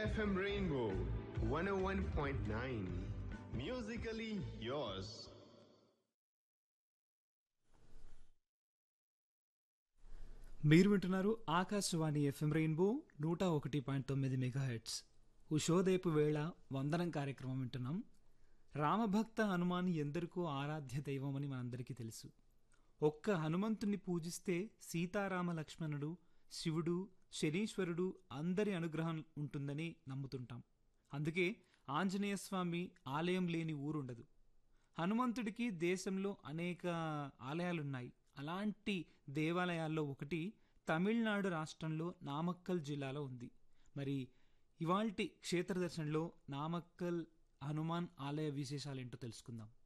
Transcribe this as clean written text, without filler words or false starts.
FM Rainbow 101.9. Musically yours. మీరు వింటున్నారు Akashvani FM rainbow 101.9 megahertz. ఉషోదయపు వేళ వందనం కార్యక్రమం వింటున్నాం. రామభక్త హనుమాన్ ఎందరికో ఆరాధ్య దైవం అని మనందరికీ తెలుసు. ఒక్క హనుమంతుణ్ణి పూజిస్తే సీతారామ లక్ష్మణుడు, శివుడు, శనీశ్వరుడు అందరి అనుగ్రహం ఉంటుందని నమ్ముతుంటాం. అందుకే ఆంజనేయ స్వామి ఆలయం లేని ఊరుండదు. హనుమంతుడికి దేశంలో అనేక ఆలయాలున్నాయి. అలాంటి దేవాలయాల్లో ఒకటి తమిళనాడు రాష్ట్రంలో నామక్కల్ జిల్లాలో ఉంది. మరి ఇవాల్టి క్షేత్ర దర్శనంలో నామక్కల్ హనుమాన్ ఆలయ విశేషాలేంటో తెలుసుకుందాం.